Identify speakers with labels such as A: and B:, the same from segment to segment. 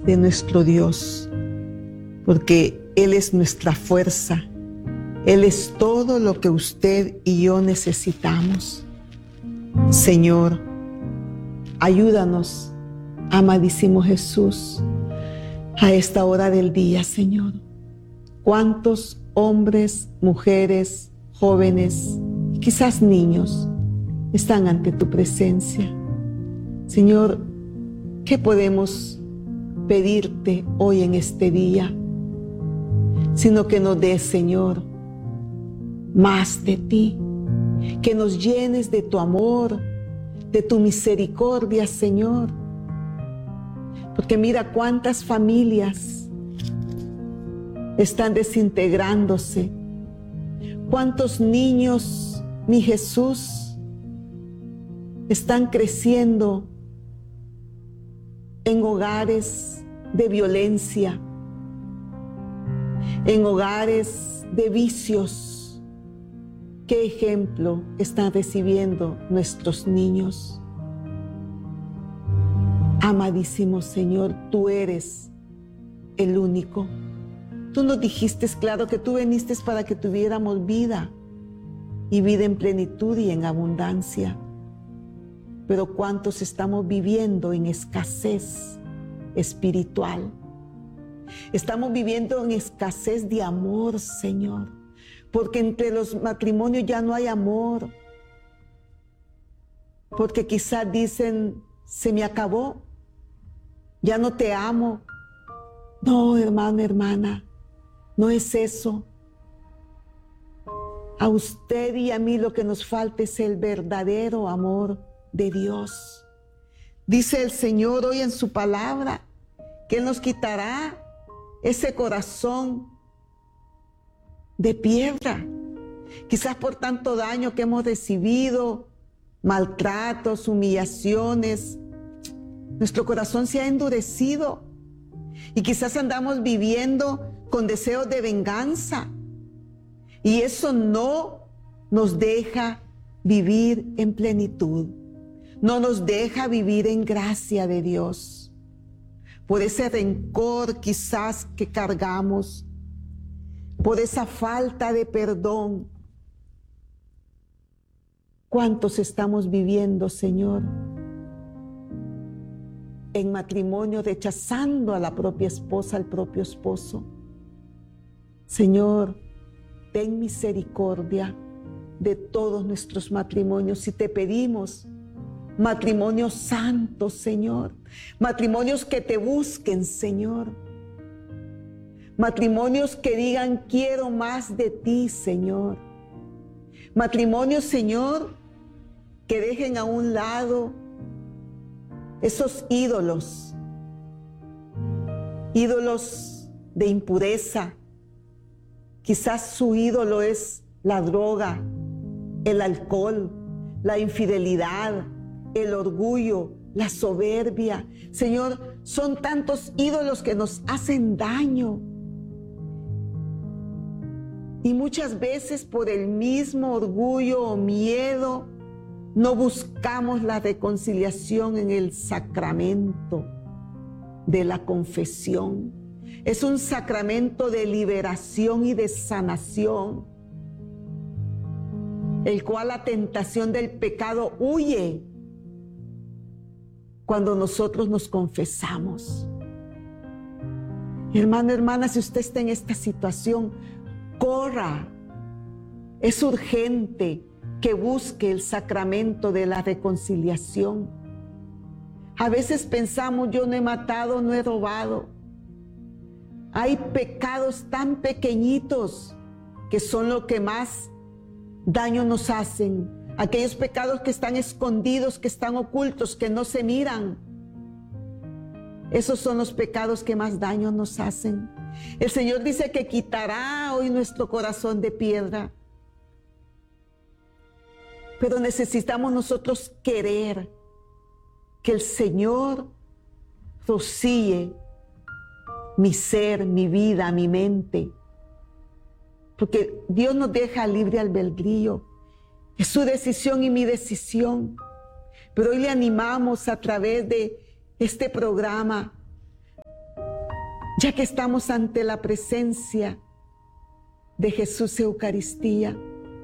A: de nuestro Dios, porque Él es nuestra fuerza. Él es todo lo que usted y yo necesitamos. Señor, ayúdanos, amadísimo Jesús, a esta hora del día, Señor. ¿Cuántos hombres, mujeres, jóvenes, quizás niños, están ante tu presencia? Señor, ¿qué podemos pedirte hoy en este día? Sino que nos des, Señor, más de ti, que nos llenes de tu amor, de tu misericordia, Señor. Porque mira cuántas familias están desintegrándose, cuántos niños, mi Jesús, están creciendo en hogares de violencia, en hogares de vicios. ¿Qué ejemplo están recibiendo nuestros niños? Amadísimo Señor, tú eres el único. Tú nos dijiste, claro, que tú viniste para que tuviéramos vida, y vida en plenitud y en abundancia. Pero ¿cuántos estamos viviendo en escasez espiritual? Estamos viviendo en escasez de amor, Señor, porque entre los matrimonios ya no hay amor, porque quizás dicen, se me acabó, ya no te amo. No, hermano, hermana, no es eso. A usted y a mí lo que nos falta es el verdadero amor de Dios. Dice el Señor hoy en su palabra que Él nos quitará ese corazón de piedra, quizás por tanto daño que hemos recibido, maltratos, humillaciones. Nuestro corazón se ha endurecido y quizás andamos viviendo con deseos de venganza, y eso no nos deja vivir en plenitud, no nos deja vivir en gracia de Dios. Por ese rencor quizás que cargamos, por esa falta de perdón. ¿Cuántos estamos viviendo, Señor, en matrimonio rechazando a la propia esposa, al propio esposo? Señor, ten misericordia de todos nuestros matrimonios y te pedimos matrimonios santos, Señor, matrimonios que te busquen, Señor, matrimonios que digan quiero más de ti, Señor, matrimonios, Señor, que dejen a un lado esos ídolos de impureza. Quizás su ídolo es la droga, el alcohol, la infidelidad, el orgullo, la soberbia. Señor, son tantos ídolos que nos hacen daño. Y muchas veces por el mismo orgullo o miedo no buscamos la reconciliación en el sacramento de la confesión. Es un sacramento de liberación y de sanación, el cual la tentación del pecado huye cuando nosotros nos confesamos. Hermano, hermana, si usted está en esta situación, corra. Es urgente que busque el sacramento de la reconciliación. A veces pensamos, yo no he matado, no he robado. Hay pecados tan pequeñitos que son lo que más daño nos hacen. Aquellos pecados que están escondidos, que están ocultos, que no se miran. Esos son los pecados que más daño nos hacen. El Señor dice que quitará hoy nuestro corazón de piedra. Pero necesitamos nosotros querer que el Señor rocíe mi ser, mi vida, mi mente. Porque Dios nos deja libre albedrío. Es su decisión y mi decisión. Pero hoy le animamos a través de este programa Ya que estamos ante la presencia de Jesús Eucaristía,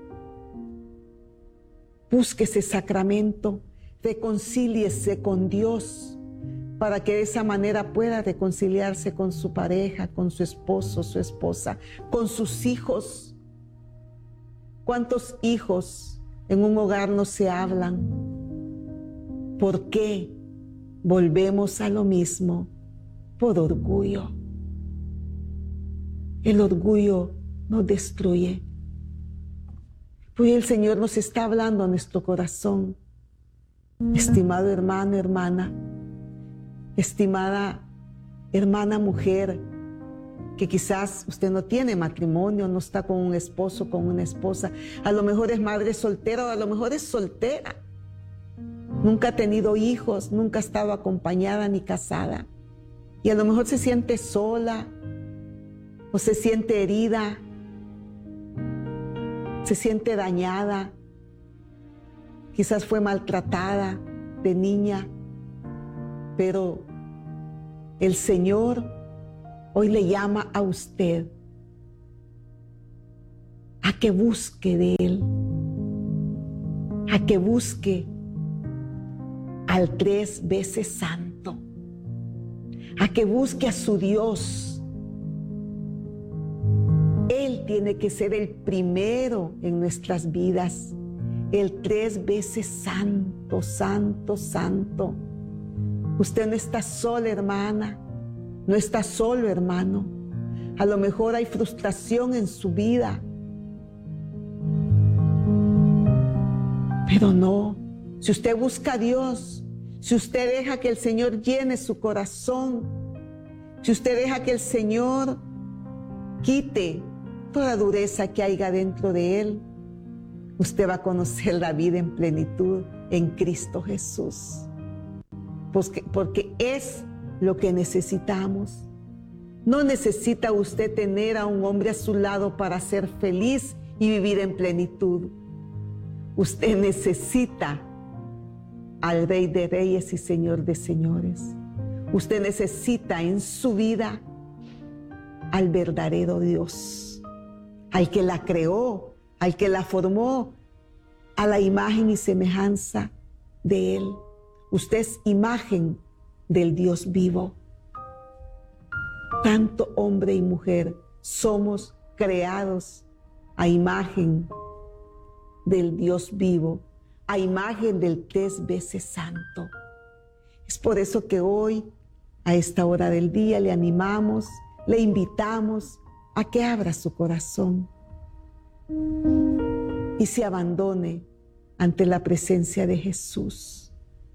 A: busque ese sacramento, reconcíliese con Dios, para que de esa manera pueda reconciliarse con su pareja, con su esposo, su esposa, con sus hijos. ¿Cuántos hijos en un hogar no se hablan? ¿Por qué? Volvemos a lo mismo, por orgullo. El orgullo nos destruye. Pues el Señor nos está hablando a nuestro corazón. Estimado hermano, hermana, estimada hermana mujer, que quizás usted no tiene matrimonio, no está con un esposo, con una esposa, a lo mejor es madre soltera o a lo mejor es soltera. Nunca ha tenido hijos, nunca ha estado acompañada ni casada. Y a lo mejor se siente sola o se siente herida, se siente dañada, quizás fue maltratada de niña, pero el Señor hoy le llama a usted a que busque de Él, a que busque al 3 veces santo, a que busque a su Dios. Él tiene que ser el primero en nuestras vidas, el 3 veces santo, santo, santo. Usted no está sola, hermana, no está solo, hermano. A lo mejor hay frustración en su vida, pero no. Si usted busca a Dios, si usted deja que el Señor llene su corazón, si usted deja que el Señor quite toda dureza que haya dentro de Él, usted va a conocer la vida en plenitud en Cristo Jesús. Porque es lo que necesitamos. No necesita usted tener a un hombre a su lado para ser feliz y vivir en plenitud. Usted necesita al Rey de Reyes y Señor de Señores. Usted necesita en su vida al verdadero Dios, al que la creó, al que la formó a la imagen y semejanza de Él. Usted es imagen del Dios vivo. Tanto hombre y mujer somos creados a imagen del Dios vivo, a imagen del 3 veces santo. Es por eso que hoy, a esta hora del día, le animamos, le invitamos a que abra su corazón y se abandone ante la presencia de Jesús.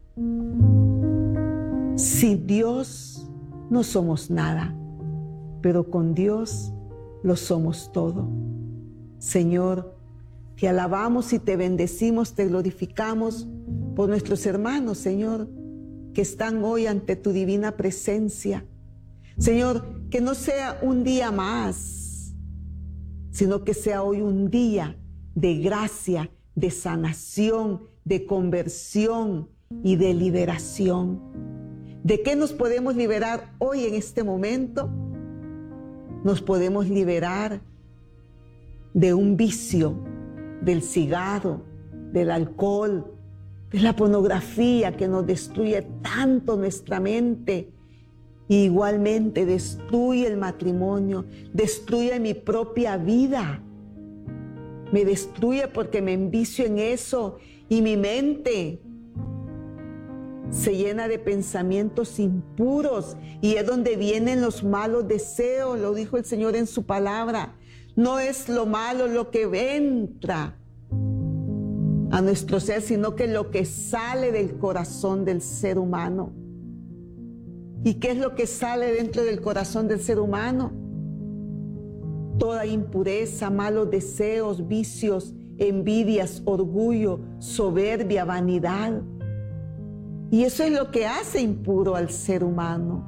A: Sin Dios no somos nada, pero con Dios lo somos todo. Señor, te alabamos y te bendecimos, te glorificamos por nuestros hermanos, Señor, que están hoy ante tu divina presencia. Señor, que no sea un día más, sino que sea hoy un día de gracia, de sanación, de conversión y de liberación. ¿De qué nos podemos liberar hoy en este momento? Nos podemos liberar de un vicio, del cigarro, del alcohol, de la pornografía que nos destruye tanto nuestra mente. Y igualmente destruye el matrimonio, destruye mi propia vida. Me destruye porque me envicio en eso y mi mente se llena de pensamientos impuros y es donde vienen los malos deseos. Lo dijo el Señor en su palabra. No es lo malo lo que entra a nuestro ser, sino que lo que sale del corazón del ser humano. ¿Y qué es lo que sale dentro del corazón del ser humano? Toda impureza, malos deseos, vicios, envidias, orgullo, soberbia, vanidad. Y eso es lo que hace impuro al ser humano.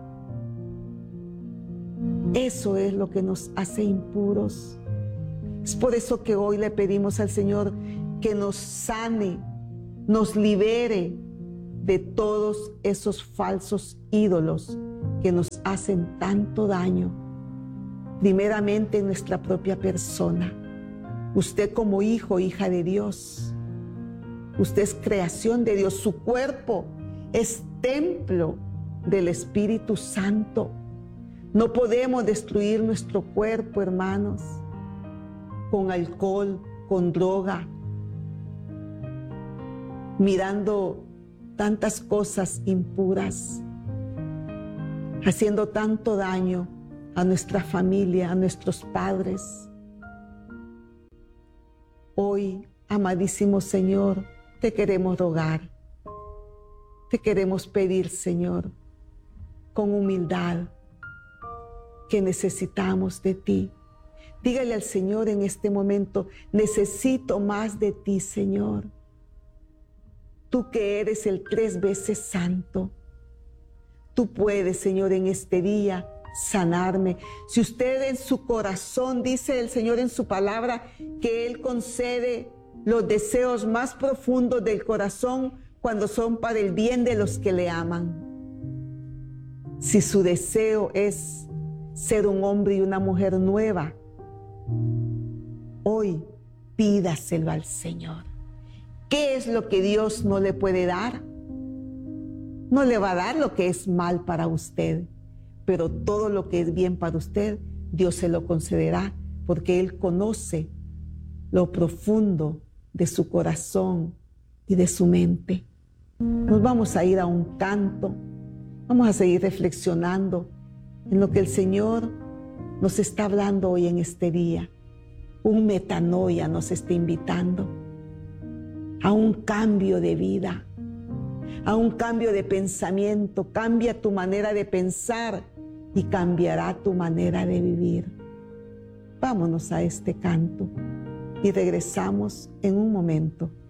A: Eso es lo que nos hace impuros. Es por eso que hoy le pedimos al Señor que nos sane, nos libere de todos esos falsos ídolos que nos hacen tanto daño, primeramente en nuestra propia persona. Usted como hijo, hija de Dios, usted es creación de Dios, su cuerpo es templo del Espíritu Santo. No podemos destruir nuestro cuerpo, hermanos, con alcohol, con droga, mirando tantas cosas impuras, haciendo tanto daño a nuestra familia, a nuestros padres. Hoy, amadísimo Señor, te queremos rogar, te queremos pedir, Señor, con humildad, que necesitamos de ti. Dígale al Señor en este momento: necesito más de ti, Señor. Tú que eres el 3 veces santo, tú puedes, Señor, en este día sanarme. Si usted en su corazón, dice el Señor en su palabra, que Él concede los deseos más profundos del corazón cuando son para el bien de los que le aman. Si su deseo es ser un hombre y una mujer nueva, hoy pídaselo al Señor. ¿Qué es lo que Dios no le puede dar? No le va a dar lo que es mal para usted, pero todo lo que es bien para usted, Dios se lo concederá, porque Él conoce lo profundo de su corazón y de su mente. Nos vamos a ir a un canto, vamos a seguir reflexionando en lo que el Señor nos está hablando hoy en este día. Un metanoia nos está invitando a un cambio de vida, a un cambio de pensamiento. Cambia tu manera de pensar y cambiará tu manera de vivir. Vámonos a este canto y regresamos en un momento.